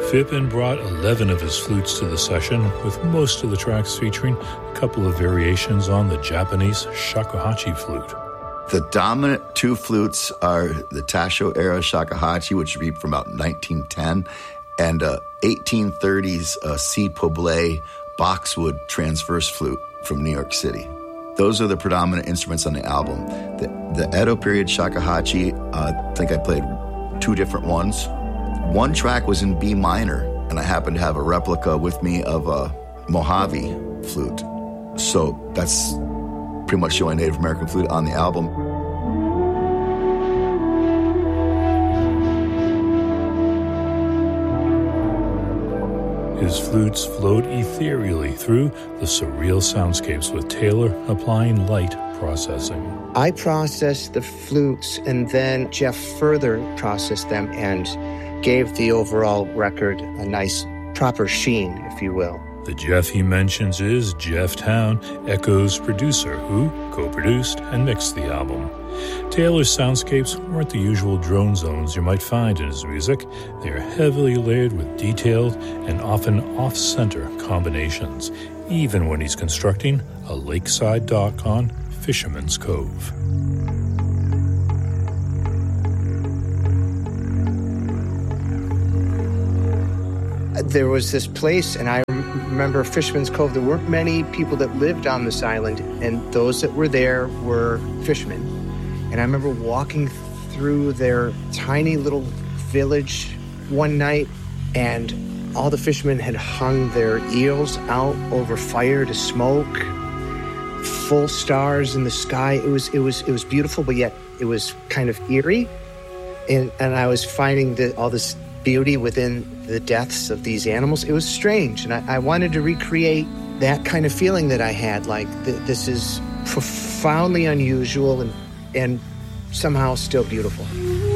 Phippen brought 11 of his flutes to the session, with most of the tracks featuring a couple of variations on the Japanese shakuhachi flute. The dominant two flutes are the Taisho-era shakuhachi, which would be from about 1910, and 1830s C. Poblet boxwood transverse flute from New York City. Those are the predominant instruments on the album. The Edo period shakuhachi, I think I played two different ones. One track was in B minor, and I happened to have a replica with me of a Mojave flute. So that's pretty much the only Native American flute on the album. His flutes float ethereally through the surreal soundscapes, with Taylor applying light processing. I processed the flutes, and then Jeff further processed them and gave the overall record a nice, proper sheen, if you will. The Jeff he mentions is Jeff Town, Echo's producer, who co-produced and mixed the album. Taylor's soundscapes weren't the usual drone zones you might find in his music. They are heavily layered with detailed and often off-center combinations, even when he's constructing a lakeside dock on Fisherman's Cove. There was this place, and I remember Fisherman's Cove. There weren't many people that lived on this island, and those that were there were fishermen. And I remember walking through their tiny little village one night, and all the fishermen had hung their eels out over fire to smoke, full stars in the sky. It was beautiful, but yet it was kind of eerie. And I was finding all this beauty within the deaths of these animals. It was strange, and I wanted to recreate that kind of feeling that I had, like this is profoundly unusual and somehow still beautiful.